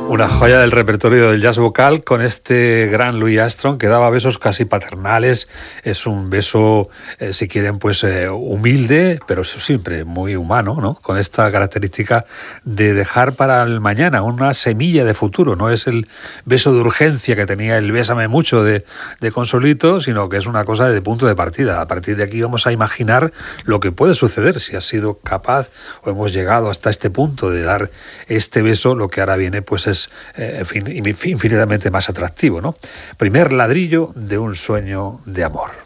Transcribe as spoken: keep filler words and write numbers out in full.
Una joya del repertorio del jazz vocal con este gran Louis Armstrong que daba besos casi paternales. Es un beso, eh, si quieren, pues eh, humilde, pero siempre muy humano, ¿no? Con esta característica de dejar para el mañana una semilla de futuro. No es el beso de urgencia que tenía el Bésame mucho de, de Consolito, sino que es una cosa de punto de partida. A partir de aquí vamos a imaginar lo que puede suceder si has sido capaz o hemos llegado hasta este punto de dar este beso. Lo que ahora viene, pues es Eh, en fin, infinitamente más atractivo, ¿no? Primer ladrillo de un sueño de amor.